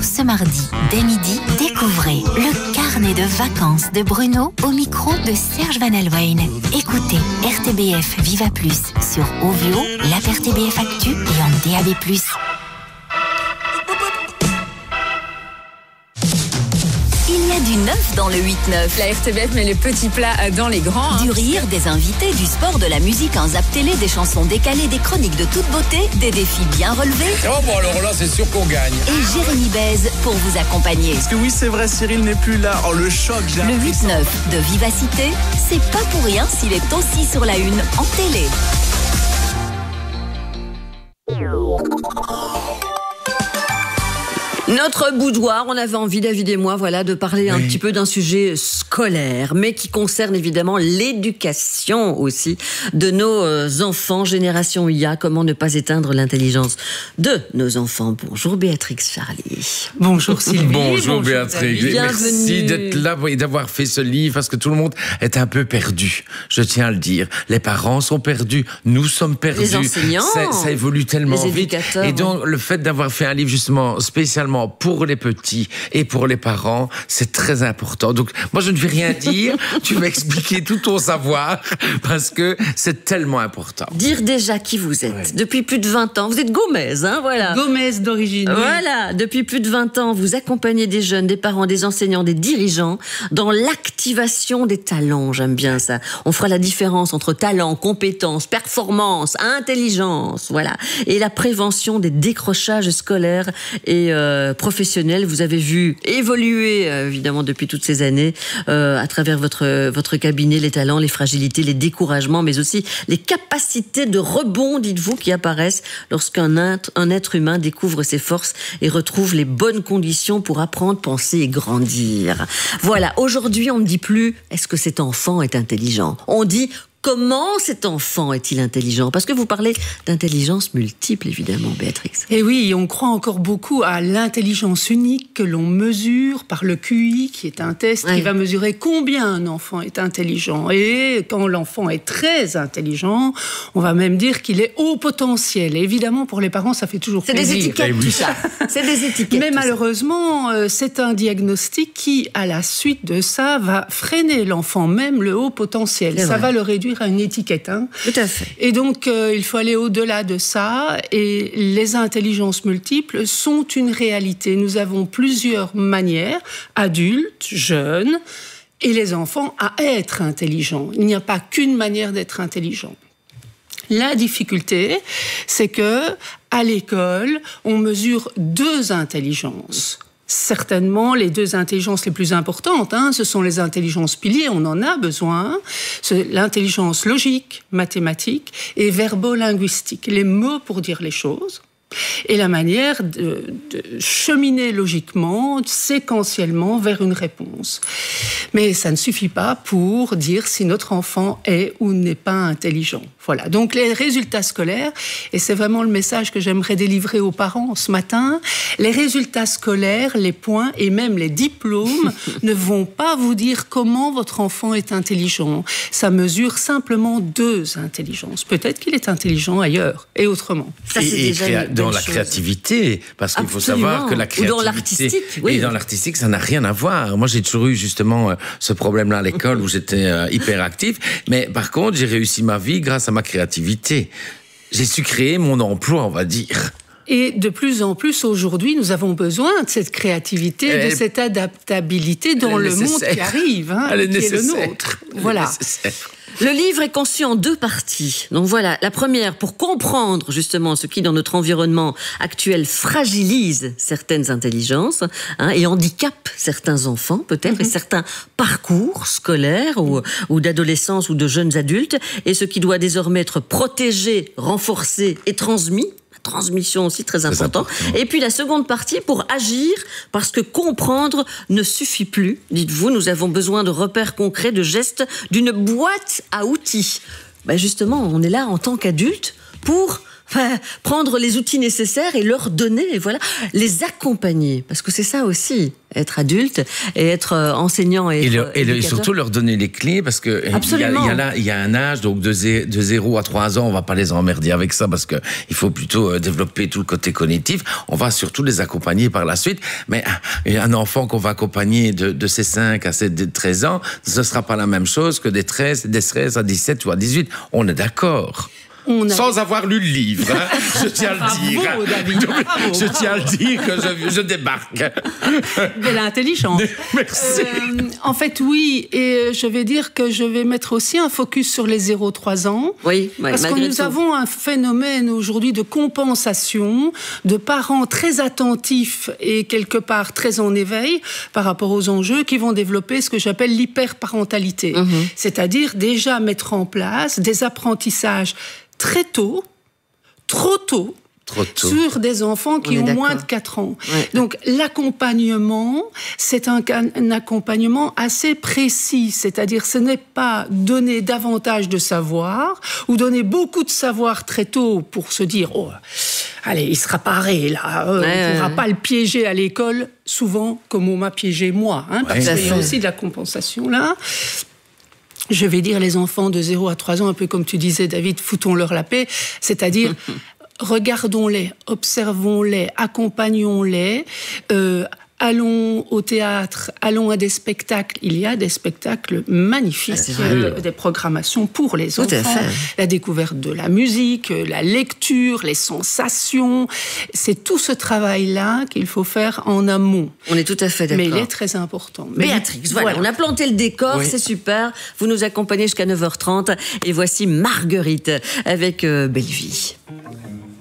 ce mardi, dès midi, découvrez le carnet de vacances de Bruno au micro de Serge Van Alwijn. Écoutez RTBF Viva Plus sur Ovio, l'app RTBF Actu et en DAB+. Il y a du neuf dans le 8-9. La RTBF met les petits plats dans les grands. Du rire, des invités, du sport, de la musique, un zap télé, des chansons décalées, des chroniques de toute beauté, des défis bien relevés. Oh bon, alors là, c'est sûr qu'on gagne. Et Jérémy Bèze pour vous accompagner. Parce que oui, c'est vrai, Cyril n'est plus là. Oh, le choc, j'ai Le 8-9 de Vivacité, c'est pas pour rien s'il est aussi sur la une en télé. Notre boudoir, on avait envie, David et moi, de parler un petit peu d'un sujet scolaire, mais qui concerne évidemment l'éducation aussi de nos enfants. Génération IA, comment ne pas éteindre l'intelligence de nos enfants. Bonjour Béatrix Charlier. Bonjour Sylvie. Bonjour Béatrix. Bienvenue. Merci d'être là et d'avoir fait ce livre parce que tout le monde est un peu perdu. Je tiens à le dire. Les parents sont perdus, nous sommes perdus. Les enseignants. Ça évolue tellement les vite. éducateurs. Et donc, le fait d'avoir fait un livre justement spécialement pour les petits et pour les parents, c'est très important. Donc, moi, je ne vais rien dire. Tu vas expliquer tout ton savoir parce que c'est tellement important. Dire déjà qui vous êtes. Ouais. Depuis plus de 20 ans. Vous êtes Gomez, voilà. Gomez d'origine. Voilà. Oui. Depuis plus de 20 ans, vous accompagnez des jeunes, des parents, des enseignants, des dirigeants dans l'activation des talents. J'aime bien ça. On fera la différence entre talent, compétence, performance, intelligence. Voilà. Et la prévention des décrochages scolaires et professionnels. Vous avez vu évoluer, évidemment, depuis toutes ces années, à travers votre cabinet, les talents, les fragilités, les découragements, mais aussi les capacités de rebond, dites-vous, qui apparaissent lorsqu'un être humain découvre ses forces et retrouve les bonnes conditions pour apprendre, penser et grandir. Voilà. Aujourd'hui, on ne dit plus « est-ce que cet enfant est intelligent ?» On dit « comment cet enfant est-il intelligent ?» Parce que vous parlez d'intelligence multiple, évidemment, Béatrix. Et oui, on croit encore beaucoup à l'intelligence unique que l'on mesure par le QI, qui est un test qui va mesurer combien un enfant est intelligent. Et quand l'enfant est très intelligent, on va même dire qu'il est haut potentiel. Et évidemment, pour les parents, ça fait toujours plaisir. C'est des étiquettes, tout ça. C'est des étiquettes. Mais malheureusement, c'est un diagnostic qui, à la suite de ça, va freiner l'enfant, même le haut potentiel. Ça va le réduire à une étiquette. Tout à fait. Et donc, il faut aller au-delà de ça. Et les intelligences multiples sont une réalité. Nous avons plusieurs manières, adultes, jeunes, et les enfants, à être intelligents. Il n'y a pas qu'une manière d'être intelligent. La difficulté, c'est que à l'école, on mesure deux intelligences. Certainement, les deux intelligences les plus importantes, ce sont les intelligences piliers, on en a besoin. C'est l'intelligence logique, mathématique et verbo-linguistique, les mots pour dire les choses. Et la manière de cheminer logiquement, séquentiellement vers une réponse. Mais ça ne suffit pas pour dire si notre enfant est ou n'est pas intelligent. Voilà, donc les résultats scolaires, et c'est vraiment le message que j'aimerais délivrer aux parents ce matin, les résultats scolaires, les points et même les diplômes ne vont pas vous dire comment votre enfant est intelligent. Ça mesure simplement deux intelligences. Peut-être qu'il est intelligent ailleurs et autrement. Ça, c'est déjà dans la créativité, parce qu'il faut savoir que la créativité... Ou dans l'artistique, oui. Et dans l'artistique, ça n'a rien à voir. Moi, j'ai toujours eu justement ce problème-là à l'école où j'étais hyper actif. Mais par contre, j'ai réussi ma vie grâce à ma créativité. J'ai su créer mon emploi, on va dire. Et de plus en plus, aujourd'hui, nous avons besoin de cette créativité, de cette adaptabilité dans le monde qui arrive, qui est le nôtre. Voilà. Le livre est conçu en deux parties. Donc voilà, la première pour comprendre justement ce qui dans notre environnement actuel fragilise certaines intelligences et handicape certains enfants peut-être et certains parcours scolaires ou d'adolescence ou de jeunes adultes et ce qui doit désormais être protégé, renforcé et transmis. Transmission aussi très important. Et puis la seconde partie pour agir, parce que comprendre ne suffit plus. Dites-vous, nous avons besoin de repères concrets, de gestes, d'une boîte à outils. Justement, on est là en tant qu'adulte pour prendre les outils nécessaires et leur donner, et voilà, les accompagner, parce que c'est ça aussi, être adulte et être enseignant et surtout leur donner les clés, parce que il y a un âge, donc de 0 à 3 ans, on va pas les emmerder avec ça, parce que il faut plutôt développer tout le côté cognitif. On va surtout les accompagner par la suite, mais un enfant qu'on va accompagner de ses 5 à ses 13 ans, ce sera pas la même chose que des 13 à 17 ou à 18. On est d'accord. Sans avoir lu le livre, hein, je tiens à le dire. Bravo, David. Je tiens à le dire que je débarque. Belle intelligence. Merci. En fait, oui, et je vais dire que je vais mettre aussi un focus sur les 0-3 ans. Oui, parce que nous avons un phénomène aujourd'hui de compensation, de parents très attentifs et quelque part très en éveil par rapport aux enjeux qui vont développer ce que j'appelle l'hyperparentalité. C'est-à-dire déjà mettre en place des apprentissages très tôt, trop tôt, sur des enfants qui ont moins de 4 ans. Ouais. Donc l'accompagnement, c'est un accompagnement assez précis, c'est-à-dire ce n'est pas donner davantage de savoir ou donner beaucoup de savoir très tôt pour se dire « Oh, allez, il sera paré là, on ne pourra pas le piéger à l'école », souvent comme on m'a piégé moi, hein, parce qu'il y a aussi de la compensation là. Je vais dire les enfants de 0 à 3 ans, un peu comme tu disais, David, foutons-leur la paix, c'est-à-dire regardons-les, observons-les, accompagnons-les, allons au théâtre, allons à des spectacles. Il y a des spectacles magnifiques, des programmations pour les enfants, la découverte de la musique, la lecture, les sensations. C'est tout ce travail-là qu'il faut faire en amont. On est tout à fait d'accord. Mais il est très important. Béatrix, voilà, on a planté le décor, c'est super. Vous nous accompagnez jusqu'à 9h30 et voici Marguerite avec Belle Vie.